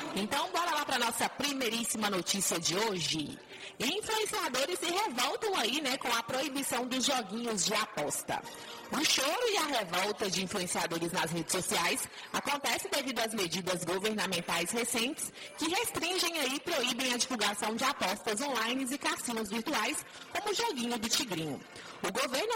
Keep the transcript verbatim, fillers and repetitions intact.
Então, bora lá para a nossa primeiríssima notícia de hoje. Influenciadores se revoltam aí, né, com a proibição dos joguinhos de aposta. O choro e a revolta de influenciadores nas redes sociais acontece devido às medidas governamentais recentes que restringem aí e proíbem a divulgação de apostas online e cassinos virtuais, como o joguinho do Tigrinho. O governo